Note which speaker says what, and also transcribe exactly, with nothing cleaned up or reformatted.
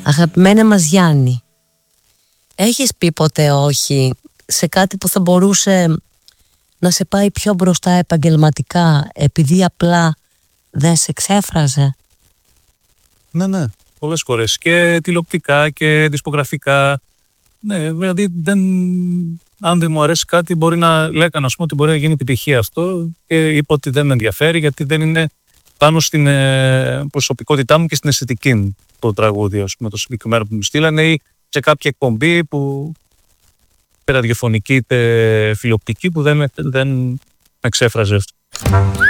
Speaker 1: Αγαπημένα μας Γιάννη, έχεις πει ποτέ όχι σε κάτι που θα μπορούσε να σε πάει πιο μπροστά επαγγελματικά, επειδή απλά δεν σε ξέφραζε?
Speaker 2: Ναι, ναι, πολλές φορές. Και τηλεοπτικά και δισκογραφικά. Ναι, δηλαδή δεν, αν δεν μου αρέσει κάτι, μπορεί να λέγανε, ας πούμε, ότι μπορεί να γίνει επιτυχία αυτό, και είπα ότι δεν με ενδιαφέρει, γιατί δεν είναι πάνω στην ε, προσωπικότητά μου και στην αισθητική μου το τραγούδι, ας πούμε, το συγκεκριμένο που μου στείλανε, ή σε κάποια εκπομπή που είτε ραδιοφωνική είτε φιλοπτική, που δεν με, δεν με ξέφραζε αυτό.